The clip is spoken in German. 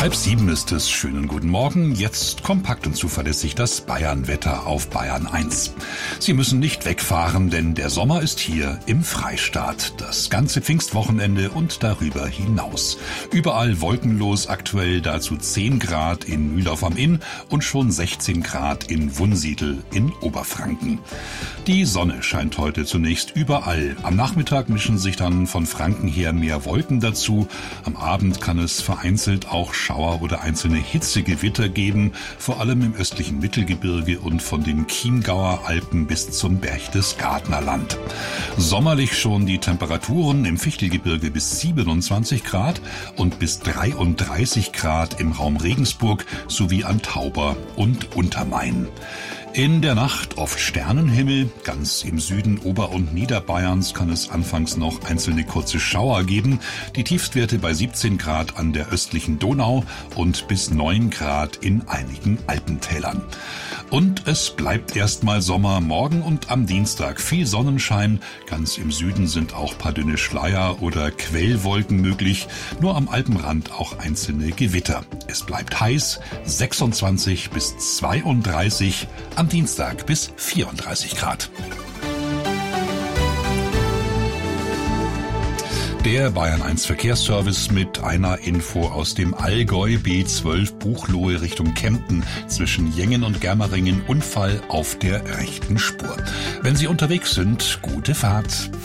6:30 ist es. Schönen guten Morgen. Jetzt kompakt und zuverlässig das Bayern-Wetter auf Bayern 1. Sie müssen nicht wegfahren, denn der Sommer ist hier im Freistaat. Das ganze Pfingstwochenende und darüber hinaus. Überall wolkenlos, aktuell dazu 10 Grad in Mühldorf am Inn und schon 16 Grad in Wunsiedel in Oberfranken. Die Sonne scheint heute zunächst überall. Am Nachmittag mischen sich dann von Franken her mehr Wolken dazu. Am Abend kann es vereinzelt auch Schauer oder einzelne Hitzegewitter geben, vor allem im östlichen Mittelgebirge und von den Chiemgauer Alpen bis zum Berchtesgadenerland. Sommerlich schon die Temperaturen im Fichtelgebirge bis 27 Grad und bis 33 Grad im Raum Regensburg sowie an Tauber und Untermain. In der Nacht oft Sternenhimmel. Ganz im Süden Ober- und Niederbayerns kann es anfangs noch einzelne kurze Schauer geben. Die Tiefstwerte bei 17 Grad an der östlichen Donau und bis 9 Grad in einigen Alpentälern. Und es bleibt erstmal Sommer. Morgen und am Dienstag viel Sonnenschein. Ganz im Süden sind auch paar dünne Schleier oder Quellwolken möglich. Nur am Alpenrand auch einzelne Gewitter. Es bleibt heiß, 26 bis 32, am Dienstag bis 34 Grad. Der Bayern 1 Verkehrsservice mit einer Info aus dem Allgäu. B12 Buchloe Richtung Kempten zwischen Jengen und Germeringen. Unfall auf der rechten Spur. Wenn Sie unterwegs sind, gute Fahrt.